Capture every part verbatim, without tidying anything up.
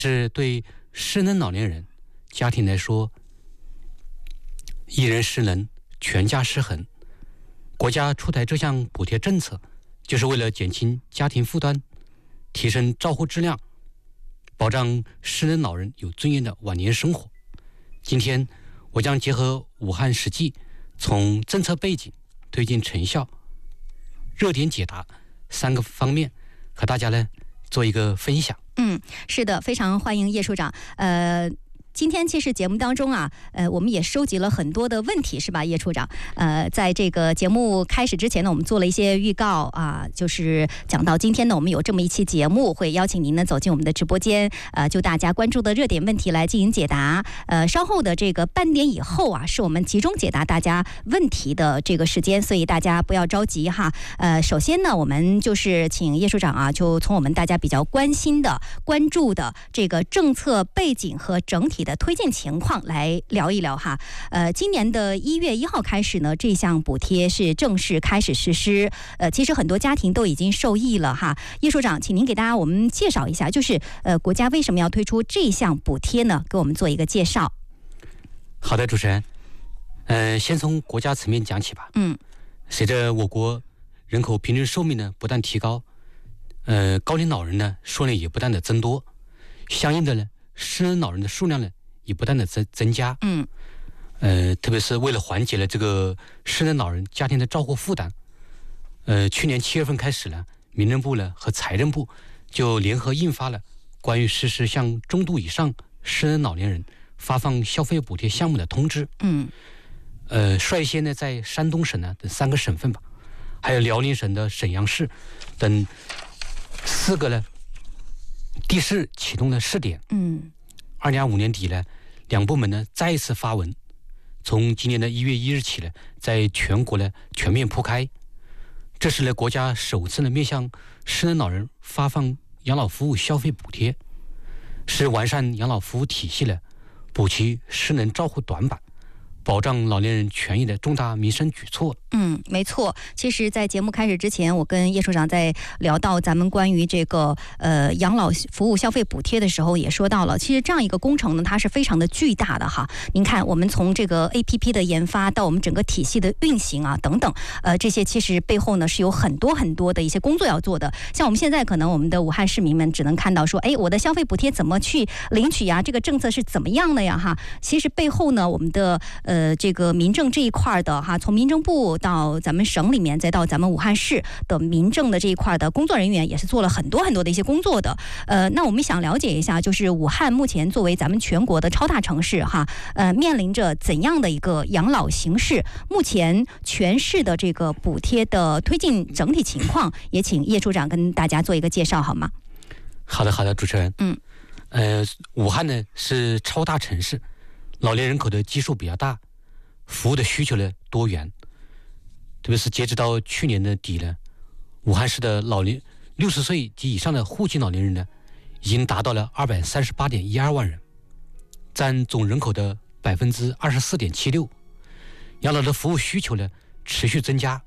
是对失能老年人家庭来说，一人失能，全家失衡。国家出台这项补贴政策，就是为了减轻家庭负担，提升照护质量，保障失能老人有尊严的晚年生活。今天我将结合武汉实际，从政策背景、推进成效、热点解答三个方面和大家呢做一个分享。 嗯，是的，非常欢迎叶处长。呃。今天其实节目当中啊，呃，我们也收集了很多的问题，是吧，叶处长？呃，在这个节目开始之前呢，我们做了一些预告啊，就是讲到今天呢，我们有这么一期节目，会邀请您呢走进我们的直播间，呃，就大家关注的热点问题来进行解答。呃，稍后的这个半点以后啊，是我们集中解答大家问题的这个时间，所以大家不要着急哈。呃，首先呢，我们就是请叶处长啊，就从我们大家比较关心的、关注的这个政策背景和整体的推进情况来聊一聊哈。呃，今年的一月一号开始呢，这项补贴是正式开始实施。呃，其实很多家庭都已经受益了哈。叶处长，请您给大家我们介绍一下，就是呃，国家为什么要推出这项补贴呢？给我们做一个介绍。 好的，主持人。呃，先从国家层面讲起吧。 嗯。 随着我国人口平均寿命呢不断提高，呃，高龄老人呢数量也不断的增多，相应的呢，失能老人的数量呢也不断的增增加。 嗯， 呃，特别是为了缓解了这个失能老人家庭的照护负担，呃，去年七月份开始呢，民政部呢和财政部就联合印发了关于实施向中度以上失能老年人发放消费补贴项目的通知。 嗯， 呃，率先呢在山东省呢等三个省份吧，还有辽宁省的沈阳市等四个呢地市启动了试点。 嗯， 二零二五年底呢，两部门呢再一次发文，从今年的一月一日起呢，在全国呢全面铺开。这是呢国家首次呢面向失能老人发放养老服务消费补贴，是完善养老服务体系呢，补齐失能照护短板，保障老年人权益的重大民生举措。 嗯，没错。其实，在节目开始之前，我跟叶处长在聊到咱们关于这个呃养老服务消费补贴的时候，也说到了，其实这样一个工程呢，它是非常的巨大的哈。您看，我们从这个 A P P 的研发到我们整个体系的运行啊等等，呃，这些其实背后呢是有很多很多的一些工作要做的。像我们现在可能我们的武汉市民们只能看到说，哎，我的消费补贴怎么去领取呀？这个政策是怎么样的呀？哈，其实背后呢，我们的呃这个民政这一块的哈，从民政部到咱们省里面，再到咱们武汉市的民政的这一块的工作人员，也是做了很多很多的一些工作的。呃，那我们想了解一下，就是武汉目前作为咱们全国的超大城市哈，呃，面临着怎样的一个养老形势？目前全市的这个补贴的推进整体情况，也请叶处长跟大家做一个介绍好吗？ 好的，好的，主持人。 嗯， 呃，武汉呢是超大城市，老年人口的基数比较大，服务的需求呢多元。特别是截止到去年的底呢，武汉市的老年六十岁及以上的户籍老年人呢，已经达到了二百三十八点一二万人，占总人口的百分之二十四点七六。养老的服务需求呢持续增加。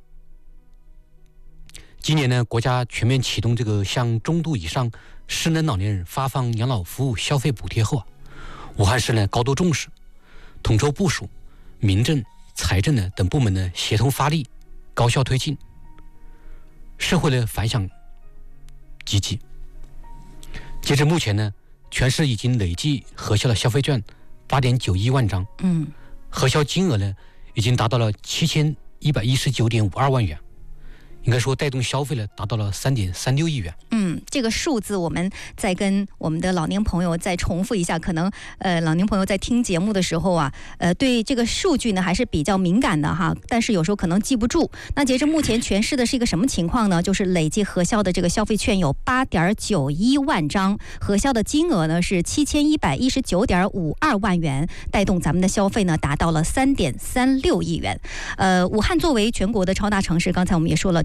今年呢，国家全面启动这个向中度以上失能老年人发放养老服务消费补贴后啊，武汉市呢高度重视，统筹部署，民政、财政呢等部门呢协同发力，高效推进，社会的反响积极。截至目前呢，全市已经累计核销了消费券八点九一万张， 嗯， 核销金额呢已经达到了七千一百一十九点五二万元。应该说带动消费呢达到了三点三六亿元。 嗯，这个数字我们再跟我们的老年朋友再重复一下，可能呃老年朋友在听节目的时候啊，呃对这个数据呢还是比较敏感的哈，但是有时候可能记不住。那截至目前全市的是一个什么情况呢？就是累计核销的这个消费券有八点九一万张，核销的金额呢是七千一百一十九点五二万元，带动咱们的消费呢达到了三点三六亿元。呃，武汉作为全国的超大城市，刚才我们也说了，这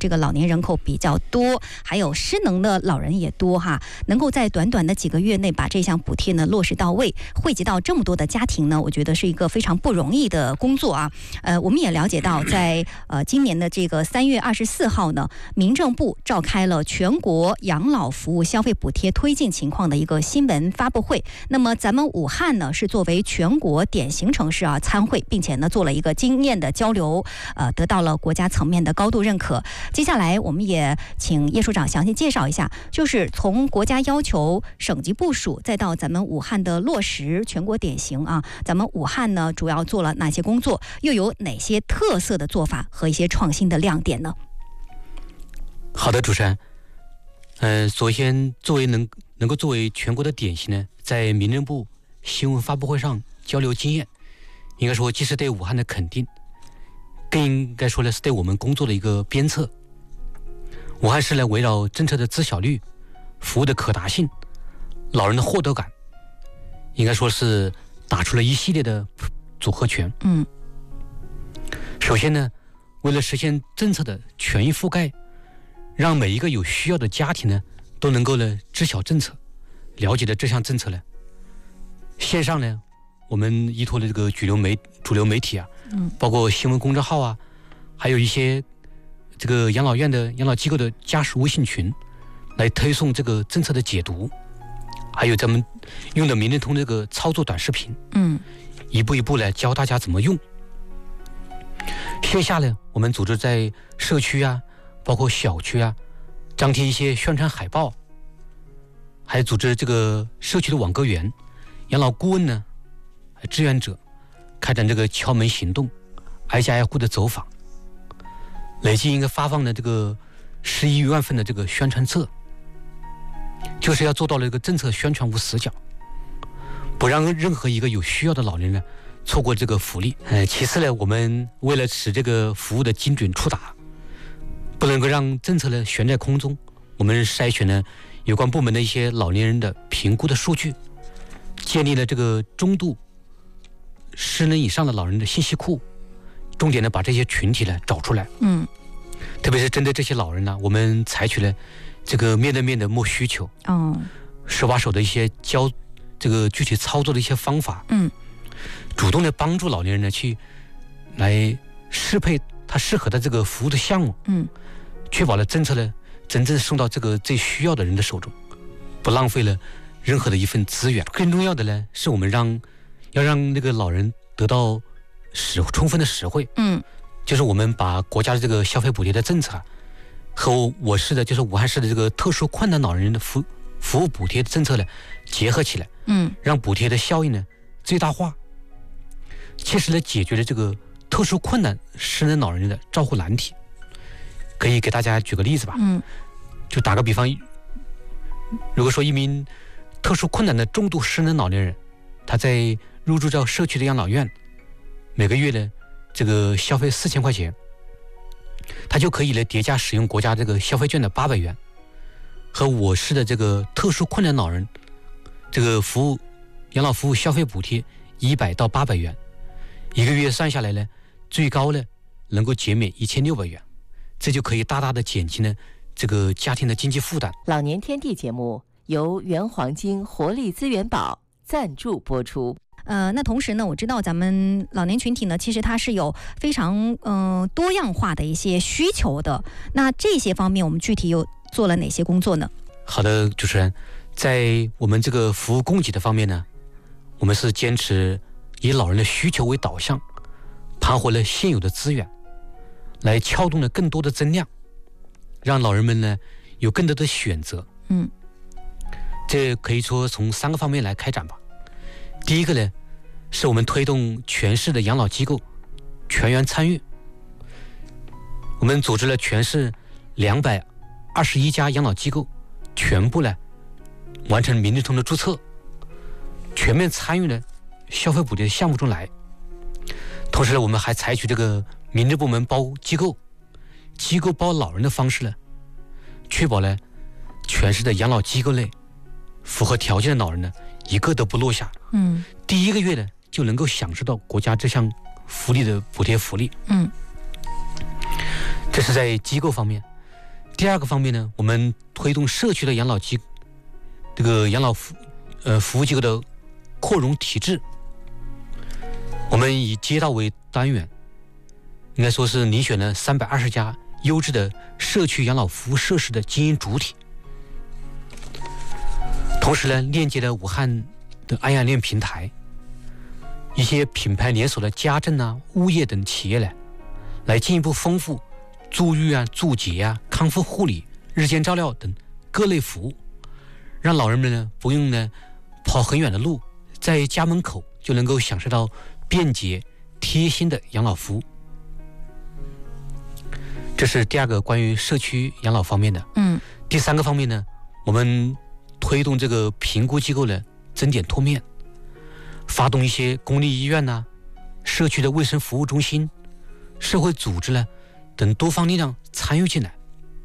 这个老年人口比较多，还有失能的老人也多哈，能够在短短的几个月内把这项补贴呢落实到位，惠及到这么多的家庭呢，我觉得是一个非常不容易的工作啊。呃，我们也了解到在，在呃今年的这个三月二十四号呢，民政部召开了全国养老服务消费补贴推进情况的一个新闻发布会。那么咱们武汉呢是作为全国典型城市啊参会，并且呢做了一个经验的交流，呃，得到了国家层面的高度认可。接下来我们也请叶署长详细介绍一下，就是从国家要求、省级部署，再到咱们武汉的落实全国典型啊，咱们武汉呢主要做了哪些工作，又有哪些特色的做法和一些创新的亮点呢？ 好的，主持人。呃，首先作为能能够作为全国的典型呢，在民政部新闻发布会上交流经验，应该说既是对武汉的肯定，更应该说呢是对我们工作的一个鞭策。武汉市呢围绕政策的知晓率、服务的可达性、老人的获得感，应该说是打出了一系列的组合拳。 嗯， 首先呢，为了实现政策的全域覆盖，让每一个有需要的家庭呢都能够呢知晓政策，了解的这项政策呢，线上呢我们依托的这个主流媒主流媒体啊， 嗯， 包括新闻公众号啊，还有一些这个养老院的养老机构的家属微信群，来推送这个政策的解读，还有咱们用的民政通这个操作短视频， 嗯， 一步一步来教大家怎么用。线下呢，我们组织在社区啊，包括小区啊，张贴一些宣传海报，还组织这个社区的网格员、养老顾问呢、志愿者，开展这个敲门行动，挨家挨户的走访，累计应该发放了这个十一余万份的这个宣传册，就是要做到了这个政策宣传无死角，不让任何一个有需要的老人呢错过这个福利。呃，其次呢，我们为了使这个服务的精准触达，不能够让政策呢悬在空中，我们筛选了有关部门的一些老年人的评估的数据，建立了这个中度失能以上的老人的信息库，重点的把这些群体呢找出来。 嗯， 特别是针对这些老人呢，我们采取了这个面对面的摸需求， 哦， 手把手的一些教这个具体操作的一些方法， 嗯， 主动的帮助老年人呢去来适配他适合的这个服务的项目， 嗯， 确保了政策呢真正送到这个最需要的人的手中，不浪费了任何的一份资源。更重要的呢，是我们让要让那个老人得到实充分的实惠， 嗯， 就是我们把国家的这个消费补贴的政策和我市的就是武汉市的这个特殊困难老人的服服务补贴的政策呢结合起来， 嗯， 让补贴的效应呢最大化，切实的解决了这个特殊困难失能老人的照护难题。可以给大家举个例子吧， 嗯， 就打个比方，如果说一名特殊困难的重度失能老年人，他在入住到社区的养老院，每个月呢这个消费四千块钱，他就可以呢叠加使用国家这个消费券的八百元，和我市的这个特殊困难老人这个服务养老服务消费补贴一百到八百元，一个月算下来呢，最高呢能够减免一千六百元，这就可以大大的减轻了这个家庭的经济负担。 老年天地节目由原黄金活力资源宝赞助播出。 呃，那同时呢，我知道咱们老年群体呢，其实它是有非常嗯、呃、多样化的一些需求的。那这些方面，我们具体又做了哪些工作呢？ 好的，主持人，在我们这个服务供给的方面呢，我们是坚持以老人的需求为导向，盘活了现有的资源，来撬动了更多的增量，让老人们呢有更多的选择。 嗯， 这可以说从三个方面来开展吧。第一个呢，是我们推动全市的养老机构全员参与，我们组织了全市两百二十一家养老机构全部呢完成民政通的注册，全面参与了消费补贴的项目中来。同时呢，我们还采取这个民政部门包机构、机构包老人的方式呢，确保了全市的养老机构内符合条件的老人呢一个都不落下。 嗯， 第一个月呢就能够享受到国家这项福利的补贴福利。 嗯， 这是在机构方面。 第二个方面呢，我们推动社区的养老机这个养老服呃服务机构的扩容体制。我们以街道为单元，应该说是遴选了三百二十家优质的社区养老服务设施的经营主体，同时呢，链接了武汉的安养链平台，一些品牌连锁的家政啊、物业等企业呢，来进一步丰富住育啊、住节啊、康复护理、日间照料等各类服务，让老人们呢不用呢跑很远的路，在家门口就能够享受到便捷贴心的养老服务。这是第二个关于社区养老方面的。 嗯， 第三个方面呢，我们推动这个评估机构呢增减脱面，发动一些公立医院呐、啊、社区的卫生服务中心、社会组织呢等多方力量参与进来，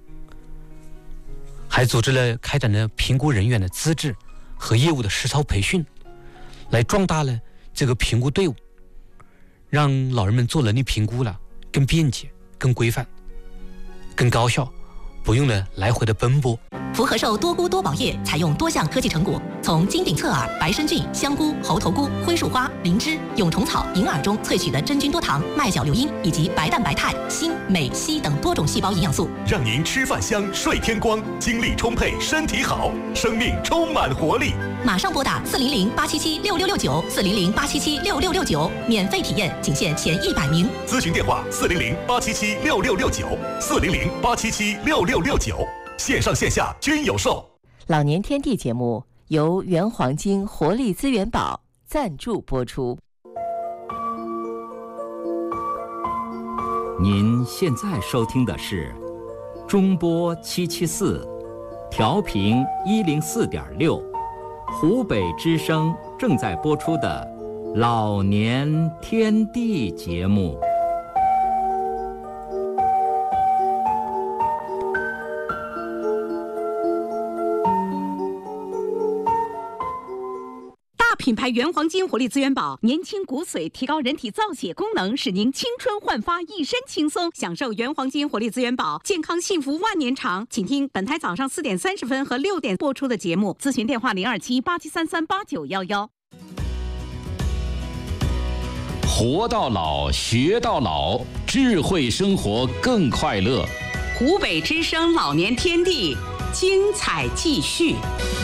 还组织了开展了评估人员的资质和业务的实操培训，来壮大了这个评估队伍，让老人们做能力评估了更便捷、更规范、更高效，不用呢来回的奔波。 福和寿多菇多宝叶采用多项科技成果，从金顶侧耳、白参菌、香菇、猴头菇、灰树花、灵芝、蛹虫草、银耳中萃取的真菌多糖、麦角硫因以及白蛋白肽、锌、镁、硒等多种细胞营养素， 让您吃饭香、睡天光，精力充沛，身体好，生命充满活力。 马上拨打四零零八七七六六六九四零零八七七六六六九，免费体验，仅限前一百名。 咨询电话：四零零八七七六六六九四零零八七七六六六九，线上线下均有售。 老年天地节目由原黄金活力资源宝赞助播出。 您现在收听的是中波七七四，调频一零四点六，湖北之声正在播出的老年天地节目。 品牌原黄金活力资源宝，年轻骨髓，提高人体造血功能，使您青春焕发，一身轻松。享受原黄金活力资源宝，健康幸福万年长。请听本台早上四点三十分和六点播出的节目，咨询电话零二七八七三三八九幺幺。 活到老，学到老，智慧生活更快乐。 湖北之声老年天地，精彩继续。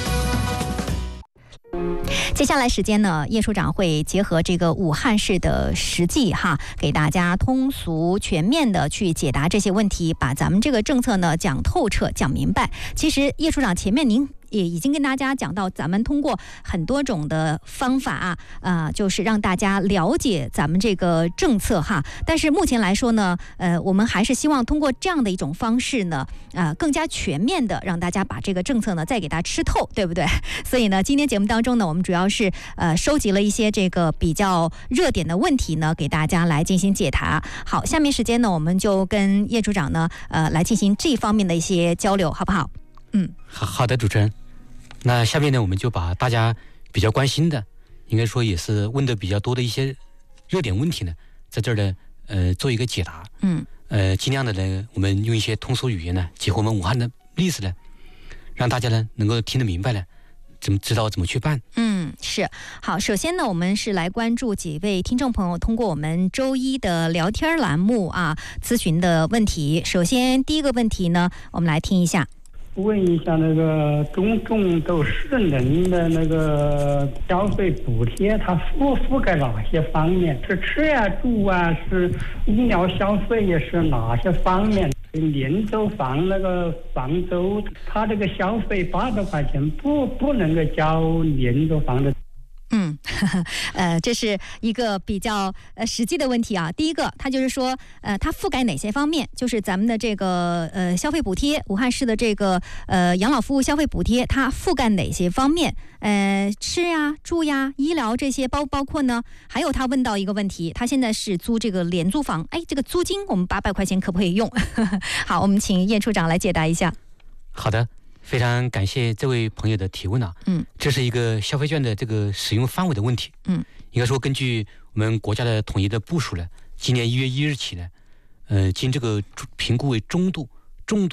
接下来时间呢，叶处长会结合这个武汉市的实际哈，给大家通俗全面的去解答这些问题，把咱们这个政策呢讲透彻、讲明白。其实叶处长前面您也已经跟大家讲到，咱们通过很多种的方法啊，呃，就是让大家了解咱们这个政策哈。但是目前来说呢，呃，我们还是希望通过这样的一种方式呢，呃，更加全面的让大家把这个政策呢再给它吃透，对不对？所以呢，今天节目当中呢，我们主要是呃收集了一些这个比较热点的问题呢，给大家来进行解答。好，下面时间呢，我们就跟叶处长呢，呃，来进行这方面的一些交流，好不好？嗯， 好好的，主持人。那下面呢，我们就把大家比较关心的，应该说也是问的比较多的一些热点问题呢，在这儿呢，呃，做一个解答。 嗯， 呃，尽量的呢，我们用一些通俗语言呢，结合我们武汉的例子呢，让大家呢能够听得明白呢，怎么知道怎么去办。 嗯，是。好，首先呢，我们是来关注几位听众朋友通过我们周一的聊天栏目啊咨询的问题。首先第一个问题呢，我们来听一下。 问一下那个中重度失能的那个消费补贴，它覆覆盖哪些方面？是吃呀、住啊，是医疗消费也是哪些方面？廉租房那个房租，它这个消费八百块钱不不能够交廉租房的。 嗯，呵呵呃，这是一个比较呃实际的问题啊。第一个，它就是说，呃，它覆盖哪些方面？就是咱们的这个呃消费补贴，武汉市的这个呃养老服务消费补贴，它覆盖哪些方面？呃，吃呀、住呀、医疗这些包包括呢？还有他问到一个问题，他现在是租这个廉租房，哎，这个租金我们八百块钱可不可以用？好，我们请叶处长来解答一下。 好的。非常感谢这位朋友的提问啊， 嗯， 这是一个消费券的这个使用范围的问题， 嗯， 应该说根据我们国家的统一的部署呢，今年一月一日起呢，呃，经这个评估为中度、重度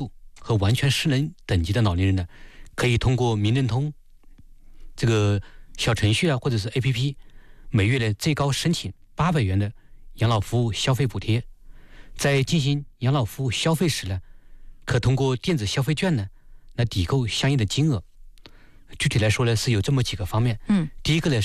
和完全失能等级的老年人呢，可以通过民政通这个小程序啊，或者是 A P P， 每月呢最高申请八百元的养老服务消费补贴。在进行养老服务消费时呢，可通过电子消费券呢来抵扣相应的金额。具体来说呢，是有这么几个方面。 嗯， 第一个呢